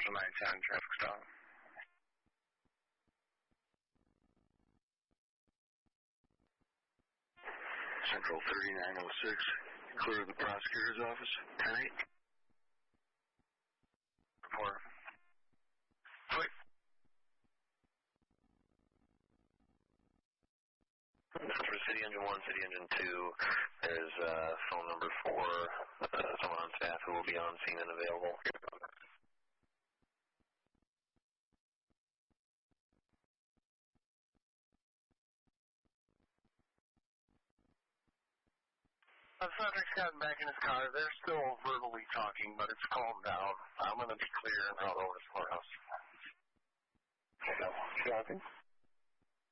Central 910 traffic stop. Central 3906, clear the prosecutor's office, 10-8. Report. Quick. For City Engine 1, City Engine 2, there's phone number for someone on staff who will be on scene and available. The subject's gotten back in his car. They're still verbally talking, but it's calmed down. I'm going to be clear and out over to the courthouse. Copy.